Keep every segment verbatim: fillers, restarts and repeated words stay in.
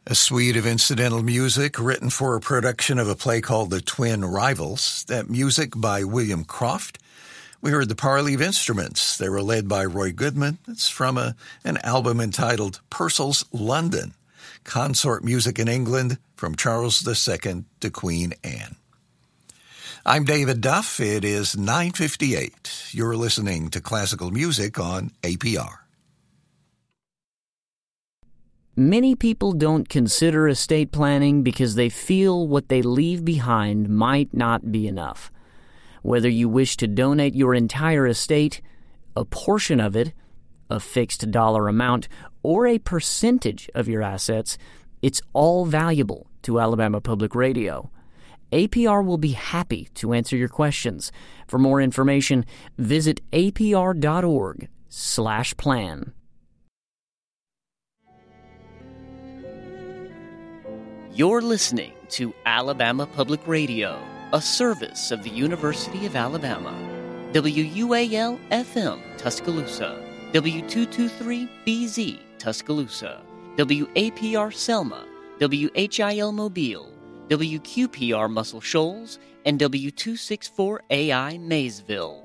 A suite of incidental music written for a production of a play called The Twin Rivals. That music by William Croft. We heard the Parley of Instruments. They were led by Roy Goodman. It's from a, an album entitled Purcell's London. Consort music in England from Charles the Second to Queen Anne. I'm David Duff. It is nine fifty-eight. You're listening to classical music on A P R. Many people don't consider estate planning because they feel what they leave behind might not be enough. Whether you wish to donate your entire estate, a portion of it, a fixed dollar amount, or a percentage of your assets, it's all valuable to Alabama Public Radio. A P R will be happy to answer your questions. For more information, visit apr.org slash plan. You're listening to Alabama Public Radio, a service of the University of Alabama. W U A L F M Tuscaloosa, W two twenty-three B Z Tuscaloosa, W A P R Selma, W H I L Mobile, W Q P R Muscle Shoals, and W two sixty-four A I Maysville.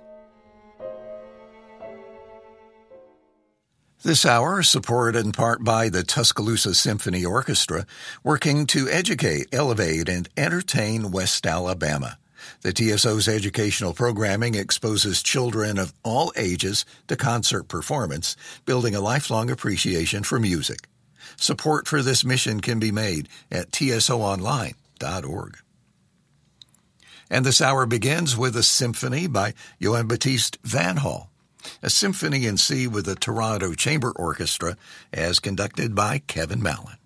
This hour is supported in part by the Tuscaloosa Symphony Orchestra, working to educate, elevate, and entertain West Alabama. The T S O's educational programming exposes children of all ages to concert performance, building a lifelong appreciation for music. Support for this mission can be made at T S O online dot org. And this hour begins with a symphony by Johann Baptiste Van Hall. A symphony in C with the Toronto Chamber Orchestra as conducted by Kevin Mallon.